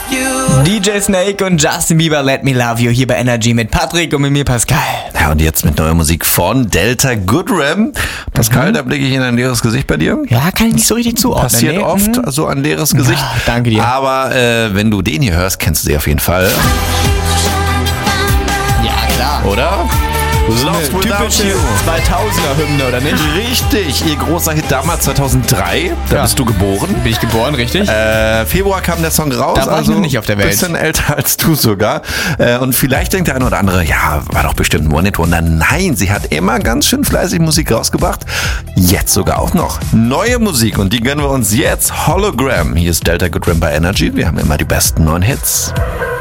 DJ Snake und Justin Bieber, Let Me Love You, hier bei Energy mit Patrick und mit mir Pascal. Ja, und jetzt mit neuer Musik von Delta Goodrem. Pascal, da blicke ich in ein leeres Gesicht bei dir. Ja, kann ich nicht so richtig zuordnen. Passiert oft, so ein leeres Gesicht. Ja, danke dir. Aber wenn du den hier hörst, kennst du sie auf jeden Fall. Ja, klar. Oder? Lost Without Typische You. 2000er-Hymne, oder nicht? Richtig, ihr großer Hit damals 2003, da bist du geboren. Bin ich geboren, richtig? Februar kam der Song raus, Da war ich noch nicht auf der Welt. Bisschen älter als du sogar. Und vielleicht denkt der eine oder andere, ja, war doch bestimmt ein One-Hit-Wonder. Nein, sie hat immer ganz schön fleißig Musik rausgebracht. Jetzt sogar auch noch neue Musik und die gönnen wir uns jetzt. Hologram. Hier ist Delta Goodrem bei Energy. Wir haben immer die besten neuen Hits.